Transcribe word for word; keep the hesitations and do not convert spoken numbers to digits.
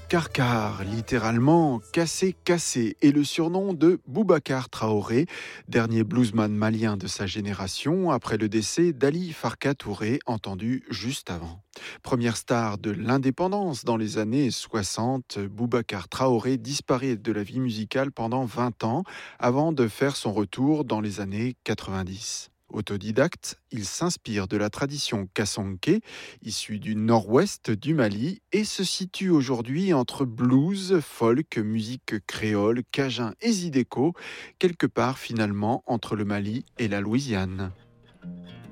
Karkar, littéralement cassé cassé, est le surnom de Boubacar Traoré, dernier bluesman malien de sa génération, après le décès d'Ali Farka Touré, entendu juste avant. Première star de l'indépendance dans les années soixante, Boubacar Traoré disparaît de la vie musicale pendant vingt ans, avant de faire son retour dans les années quatre-vingt-dix. Autodidacte, il s'inspire de la tradition kassonké, issue du nord-ouest du Mali, et se situe aujourd'hui entre blues, folk, musique créole, cajun et zydeco, quelque part finalement entre le Mali et la Louisiane.